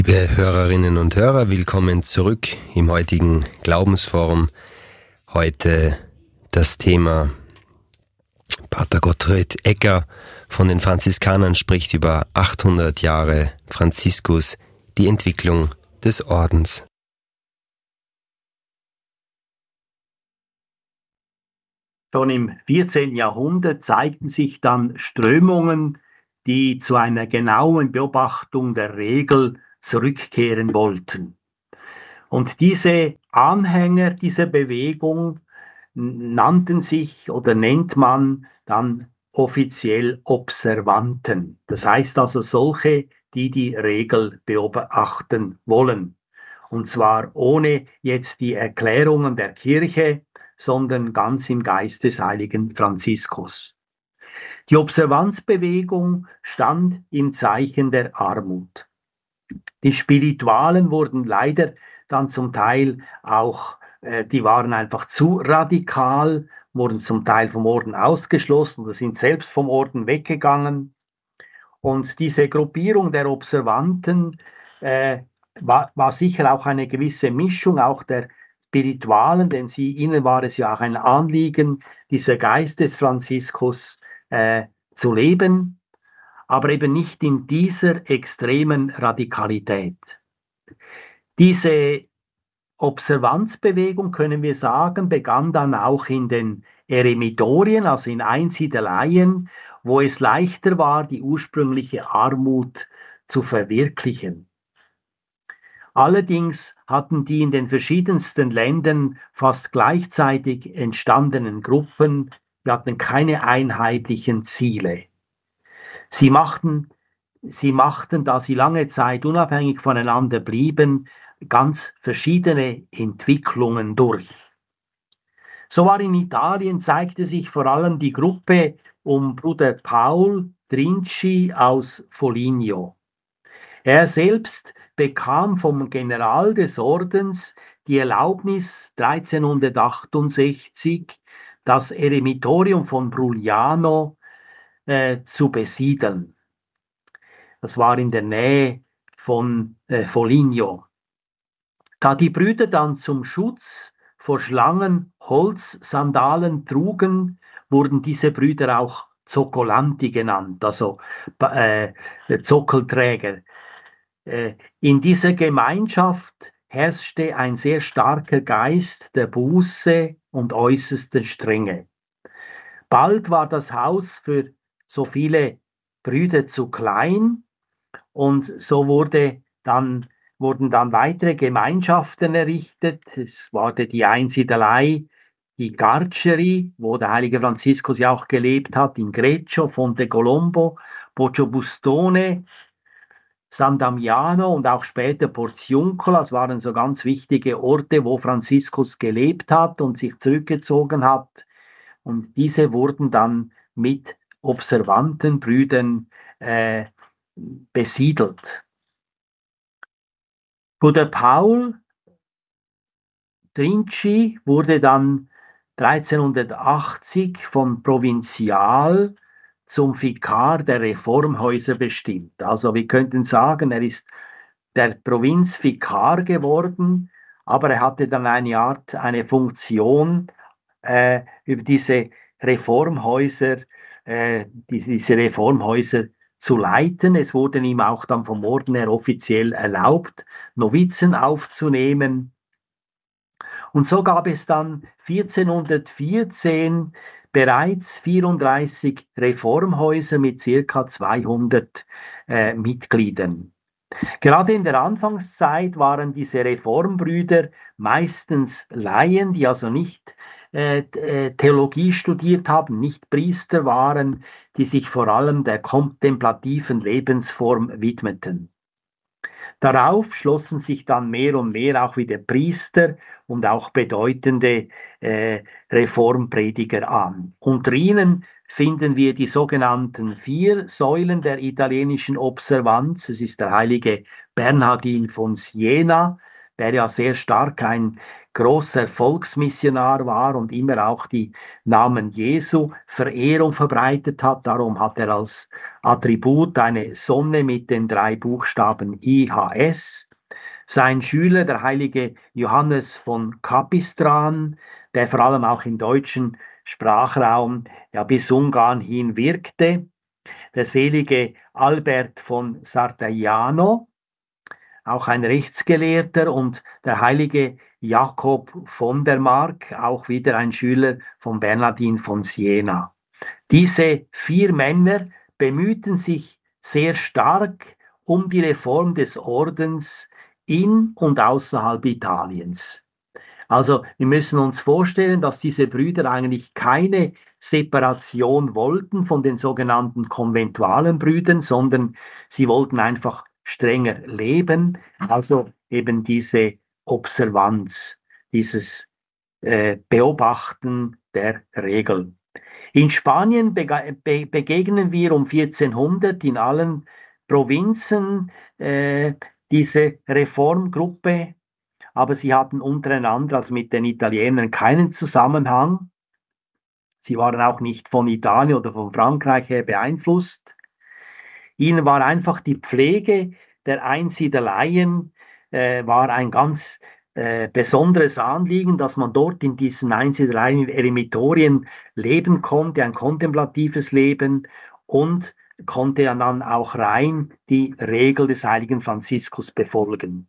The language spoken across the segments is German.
Liebe Hörerinnen und Hörer, willkommen zurück im heutigen Glaubensforum. Heute das Thema Pater Gottfried Egger von den Franziskanern spricht über 800 Jahre Franziskus, die Entwicklung des Ordens. Schon im 14. Jahrhundert zeigten sich dann Strömungen, die zu einer genauen Beobachtung der Regel zurückkehren wollten. Und diese Anhänger dieser Bewegung nannten sich oder nennt man dann offiziell Observanten. Das heißt also solche, die die Regel beobachten wollen. Und zwar ohne jetzt die Erklärungen der Kirche, sondern ganz im Geist des heiligen Franziskus. Die Observanzbewegung stand im Zeichen der Armut. Die Spiritualen wurden leider dann zum Teil auch, die waren einfach zu radikal, wurden zum Teil vom Orden ausgeschlossen oder sind selbst vom Orden weggegangen. Und diese Gruppierung der Observanten war sicher auch eine gewisse Mischung auch der Spiritualen, denn ihnen war es ja auch ein Anliegen, dieser Geist des Franziskus zu leben, aber eben nicht in dieser extremen Radikalität. Diese Observanzbewegung, können wir sagen, begann dann auch in den Eremitorien, also in Einsiedeleien, wo es leichter war, die ursprüngliche Armut zu verwirklichen. Allerdings hatten die in den verschiedensten Ländern fast gleichzeitig entstandenen Gruppen, wir hatten keine einheitlichen Ziele. Sie machten, da sie lange Zeit unabhängig voneinander blieben, ganz verschiedene Entwicklungen durch. So war in Italien, zeigte sich vor allem die Gruppe um Bruder Paul Trinci aus Foligno. Er selbst bekam vom General des Ordens die Erlaubnis 1368, das Eremitorium von Brugliano zu besiedeln. Das war in der Nähe von Foligno. Da die Brüder dann zum Schutz vor Schlangen Holzsandalen trugen, wurden diese Brüder auch Zoccolanti genannt, also Zockelträger. In dieser Gemeinschaft herrschte ein sehr starker Geist der Buße und äußerster Strenge. Bald war das Haus für so viele Brüder zu klein und so wurden dann weitere Gemeinschaften errichtet. Es war die Einsiedelei, die Carceri, wo der heilige Franziskus ja auch gelebt hat, in Greccio, Fonte Colombo, Poggio-Bustone, San Damiano und auch später Porziuncola. Das waren so ganz wichtige Orte, wo Franziskus gelebt hat und sich zurückgezogen hat. Und diese wurden dann mit Observantenbrüdern besiedelt. Bruder Paul Trinci wurde dann 1380 vom Provinzial zum Vikar der Reformhäuser bestimmt. Also wir könnten sagen, er ist der Provinzvikar geworden, aber er hatte dann eine Funktion über diese Reformhäuser, zu leiten. Es wurde ihm auch dann vom Orden her offiziell erlaubt, Novizen aufzunehmen. Und so gab es dann 1414 bereits 34 Reformhäuser mit ca. 200 Mitgliedern. Gerade in der Anfangszeit waren diese Reformbrüder meistens Laien, die also nicht Theologie studiert haben, nicht Priester waren, die sich vor allem der kontemplativen Lebensform widmeten. Darauf schlossen sich dann mehr und mehr auch wieder Priester und auch bedeutende Reformprediger an. Unter ihnen finden wir die sogenannten 4 Säulen der italienischen Observanz. Es ist der heilige Bernhardin von Siena, der ja sehr stark ein großer Volksmissionar war und immer auch die Namen Jesu Verehrung verbreitet hat. Darum hat er als Attribut eine Sonne mit den 3 Buchstaben IHS. Sein Schüler, der heilige Johannes von Kapistran, der vor allem auch im deutschen Sprachraum ja bis Ungarn hin wirkte. Der selige Albert von Sartaiano, auch ein Rechtsgelehrter, und der heilige Jakob von der Mark, auch wieder ein Schüler von Bernhardin von Siena. Diese 4 Männer bemühten sich sehr stark um die Reform des Ordens in und außerhalb Italiens. Also wir müssen uns vorstellen, dass diese Brüder eigentlich keine Separation wollten von den sogenannten konventualen Brüdern, sondern sie wollten einfach strenger leben, also eben diese Observanz, dieses Beobachten der Regel. In Spanien begegnen wir um 1400 in allen Provinzen diese Reformgruppe, aber sie hatten untereinander, also mit den Italienern, keinen Zusammenhang. Sie waren auch nicht von Italien oder von Frankreich her beeinflusst. Ihnen war einfach die Pflege der Einsiedeleien war ein ganz besonderes Anliegen, dass man dort in diesen Einsiedeleien, Eremitorien leben konnte, ein kontemplatives Leben, und konnte dann auch rein die Regel des heiligen Franziskus befolgen.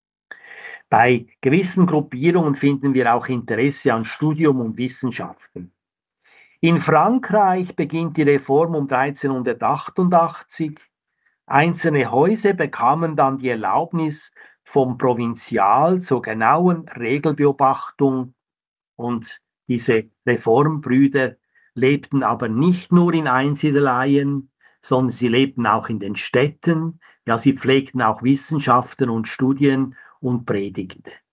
Bei gewissen Gruppierungen finden wir auch Interesse an Studium und Wissenschaften. In Frankreich beginnt die Reform um 1388. Einzelne Häuser bekamen dann die Erlaubnis vom Provinzial zur genauen Regelbeobachtung, und diese Reformbrüder lebten aber nicht nur in Einsiedeleien, sondern sie lebten auch in den Städten. Ja, sie pflegten auch Wissenschaften und Studien und Predigt.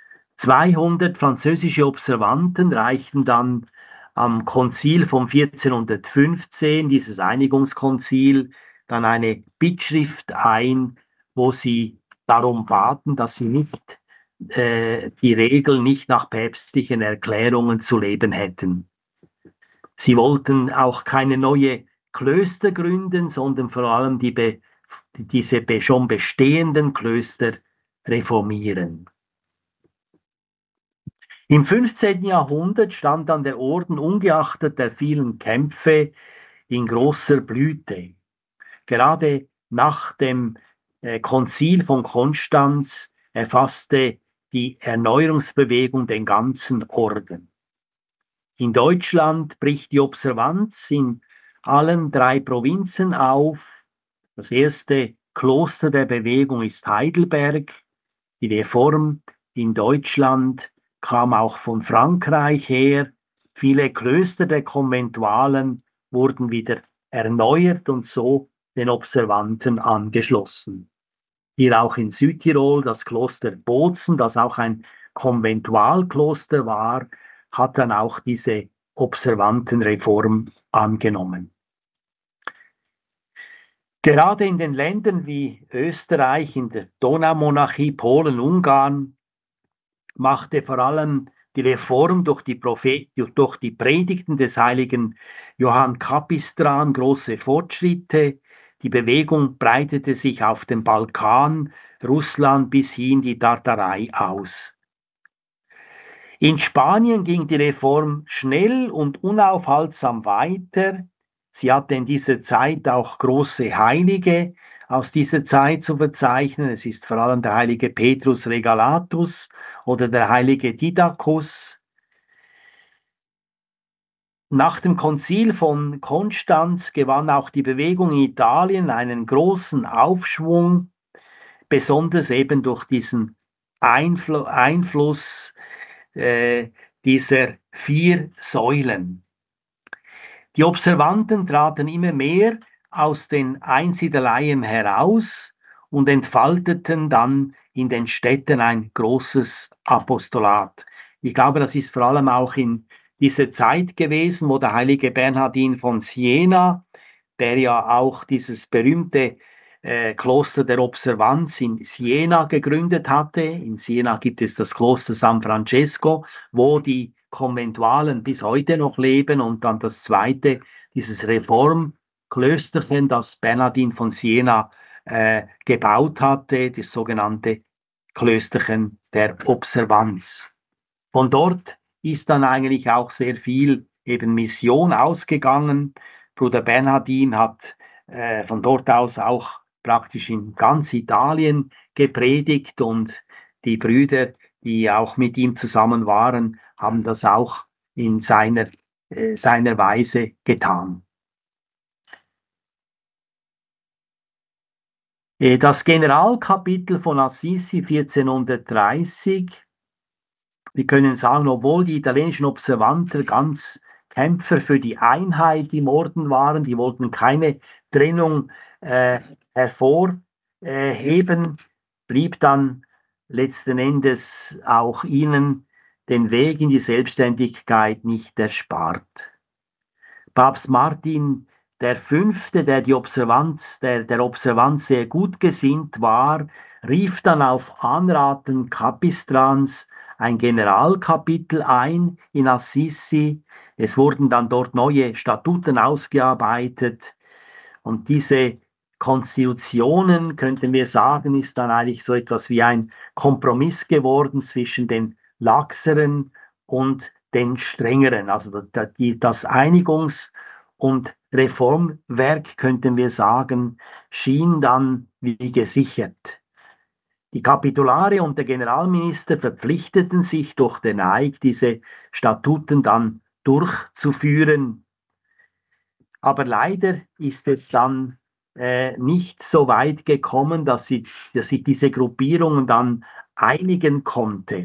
200 französische Observanten reichten dann am Konzil von 1415, dieses Einigungskonzil, dann eine Bittschrift ein, wo sie darum baten, dass sie nicht die Regel nicht nach päpstlichen Erklärungen zu leben hätten. Sie wollten auch keine neue Klöster gründen, sondern vor allem diese schon bestehenden Klöster reformieren. Im 15. Jahrhundert stand dann der Orden ungeachtet der vielen Kämpfe in großer Blüte. Gerade nach dem Konzil von Konstanz erfasste die Erneuerungsbewegung den ganzen Orden. In Deutschland bricht die Observanz in allen 3 Provinzen auf. Das erste Kloster der Bewegung ist Heidelberg. Die Reform in Deutschland kam auch von Frankreich her. Viele Klöster der Konventualen wurden wieder erneuert und so den Observanten angeschlossen. Hier auch in Südtirol das Kloster Bozen, das auch ein Konventualkloster war, hat dann auch diese Observantenreform angenommen. Gerade in den Ländern wie Österreich, in der Donaumonarchie, Polen, Ungarn, machte vor allem die Reform durch die Predigten des heiligen Johann Kapistran große Fortschritte. Die Bewegung breitete sich auf dem Balkan, Russland bis hin die Tartarei aus. In Spanien ging die Reform schnell und unaufhaltsam weiter. Sie hatte in dieser Zeit auch große Heilige aus dieser Zeit zu verzeichnen. Es ist vor allem der heilige Petrus Regalatus oder der heilige Didacus. Nach dem Konzil von Konstanz gewann auch die Bewegung in Italien einen großen Aufschwung, besonders eben durch diesen Einfluss dieser 4 Säulen. Die Observanten traten immer mehr aus den Einsiedeleien heraus und entfalteten dann in den Städten ein großes Apostolat. Ich glaube, das ist vor allem auch in dieser Zeit gewesen, wo der heilige Bernhardin von Siena, der ja auch dieses berühmte Kloster der Observanz in Siena gegründet hatte. In Siena gibt es das Kloster San Francesco, wo die Konventualen bis heute noch leben, und dann das zweite, dieses Reformklösterchen, das Bernhardin von Siena gebaut hatte, das sogenannte Klösterchen der Observanz. Von dort ist dann eigentlich auch sehr viel eben Mission ausgegangen. Bruder Bernhardin hat von dort aus auch praktisch in ganz Italien gepredigt, und die Brüder, die auch mit ihm zusammen waren, haben das auch in seiner Weise getan. Das Generalkapitel von Assisi 1430, wir können sagen, obwohl die italienischen Observanten ganz Kämpfer für die Einheit im Orden waren, die wollten keine Trennung hervorheben, blieb dann letzten Endes auch ihnen den Weg in die Selbstständigkeit nicht erspart. Papst Martin der Fünfte, der der Observanz sehr gut gesinnt war, rief dann auf Anraten Capistrans ein Generalkapitel ein in Assisi. Es wurden dann dort neue Statuten ausgearbeitet, und diese Konstitutionen, könnten wir sagen, ist dann eigentlich so etwas wie ein Kompromiss geworden zwischen den laxeren und den strengeren. Also das Einigungs- und Reformwerk, könnten wir sagen, schien dann wie gesichert. Die Kapitulare und der Generalminister verpflichteten sich durch den Eid, diese Statuten dann durchzuführen. Aber leider ist es dann nicht so weit gekommen, dass sich diese Gruppierungen dann einigen konnte.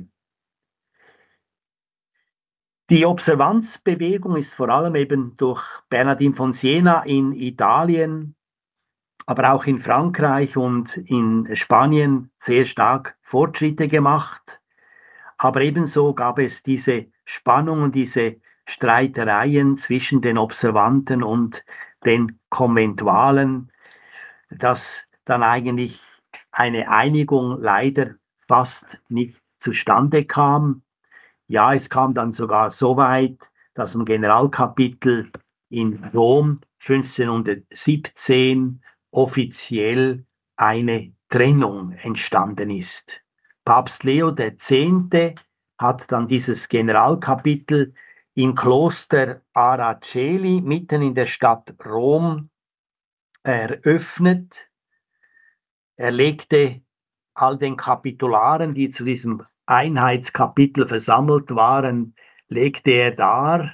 Die Observanzbewegung ist vor allem eben durch Bernhardin von Siena in Italien, aber auch in Frankreich und in Spanien sehr stark Fortschritte gemacht. Aber ebenso gab es diese Spannungen, diese Streitereien zwischen den Observanten und den Konventualen, dass dann eigentlich eine Einigung leider fast nicht zustande kam. Ja, es kam dann sogar so weit, dass im Generalkapitel in Rom 1517 offiziell eine Trennung entstanden ist. Papst Leo X. hat dann dieses Generalkapitel im Kloster Araceli mitten in der Stadt Rom eröffnet. Er legte all den Kapitularen, die zu diesem Einheitskapitel versammelt waren, legte er dar,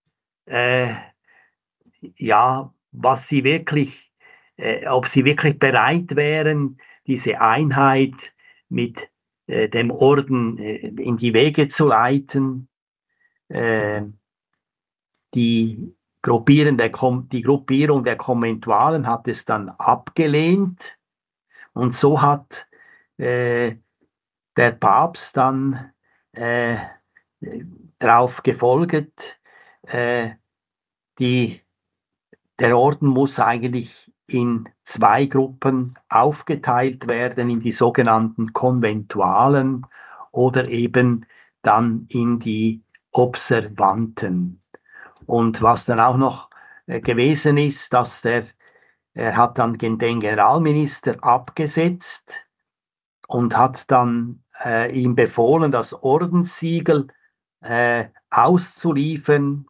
ja, was sie wirklich, ob sie wirklich bereit wären, diese Einheit mit dem Orden in die Wege zu leiten. Die Gruppierung der Konventualen hat es dann abgelehnt, und so hat der Papst dann darauf gefolgt, der Orden muss eigentlich in zwei Gruppen aufgeteilt werden, in die sogenannten Konventualen oder eben dann in die Observanten. Und was dann auch noch gewesen ist, dass er hat dann den Generalminister abgesetzt und hat dann ihm befohlen, das Ordenssiegel auszuliefern,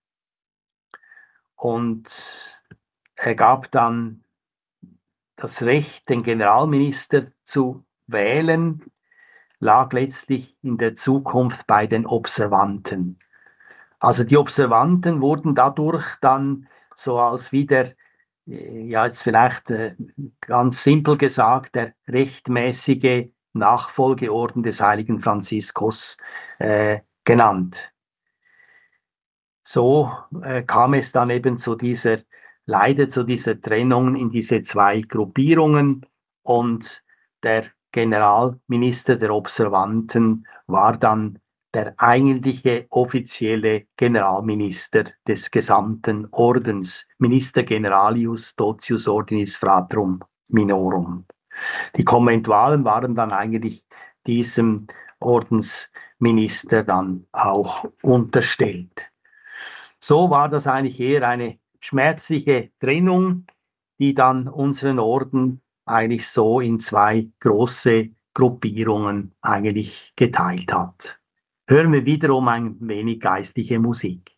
und er gab dann das Recht, den Generalminister zu wählen, lag letztlich in der Zukunft bei den Observanten. Also die Observanten wurden dadurch dann so als wieder, ja jetzt vielleicht ganz simpel gesagt, der rechtmäßige Nachfolgeorden des heiligen Franziskus genannt. So kam es dann eben leider zu dieser Trennung in diese zwei Gruppierungen, und der Generalminister der Observanten war dann der eigentliche offizielle Generalminister des gesamten Ordens, Minister Generalius Totius Ordinis Fratrum. Minorum. Die Konventualen waren dann eigentlich diesem Ordensminister dann auch unterstellt. So war das eigentlich eher eine schmerzliche Trennung, die dann unseren Orden eigentlich so in zwei große Gruppierungen eigentlich geteilt hat. Hören wir wiederum ein wenig geistliche Musik.